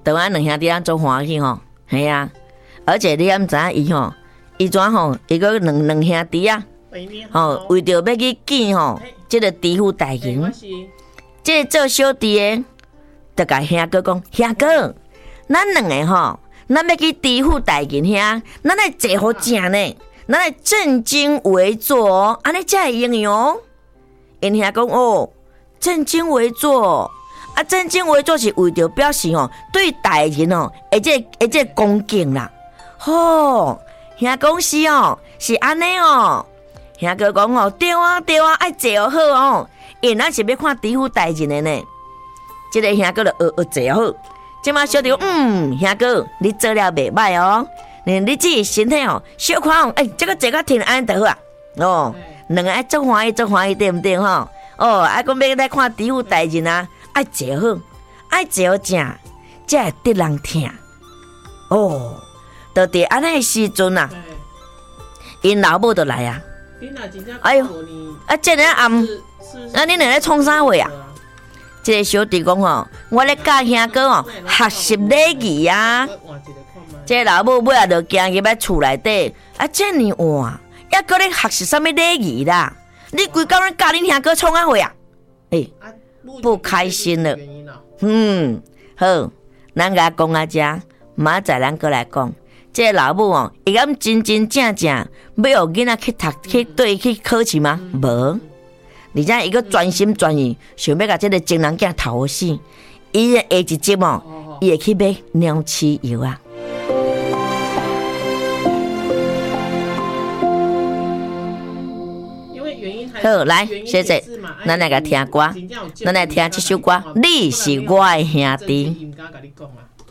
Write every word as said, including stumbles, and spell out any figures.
台湾两兄弟啊做欢喜吼，系啊，而且你敢知影伊吼，伊怎吼，伊个两两兄弟啊，吼为着要去见吼，即个弟父大人，即个做小弟的，就甲兄哥讲，兄哥，咱两个吼，咱要去弟父大人遐，咱来坐好食呢，咱来正襟危坐，安尼才会用用。因兄讲哦，正襟危坐。啊，正襟危坐是为着表示吼，对大人哦，而且而且恭敬啦。吼，兄讲是哦，是安尼哦。兄哥讲哦，对啊对啊，爱坐好哦，因咱是要看弟父大人的呢。这个兄哥就学学坐好。即马小弟讲，嗯，兄哥，你做了袂歹哦。你你自己身体哦，小看哦，哎、欸，这个坐较挺安就好啊。哦，两个爱做欢喜做欢喜，对毋对吼？哦，爱讲要来看弟父大人啊。爱坐好，爱坐好食，才会得人听。哦，就伫安尼时阵啊，因老母就来啊。哎呦，啊，这个暗，啊，你两个创啥话啊？这个小弟讲吼，我咧教兄哥哦，学习礼仪啊。这个老母尾仔就行入来厝内底，啊，这么晚，还搁咧学习什么礼仪啦？你规工咧教恁兄哥创啥话啊？诶、欸。不开心了，嗯，好，咱甲讲啊，遮明仔咱过来讲，这个老母哦，伊敢真真正正要互囡仔去读去对去考试吗？无，而且伊个专心专意，想要甲这个情人囝讨好死，伊下一集哦，伊会去买尿吃药啊。好，来，谢谢，咱来个听歌，咱来听这首歌，你是我的兄弟。